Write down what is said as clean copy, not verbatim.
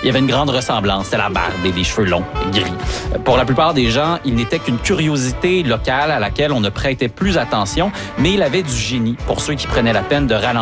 Il y avait une grande ressemblance. C'était la barbe et les cheveux longs, gris. Pour la plupart des gens, il n'était qu'une curiosité locale à laquelle on ne prêtait plus attention, mais il avait du génie pour ceux qui prenaient la peine de ralentir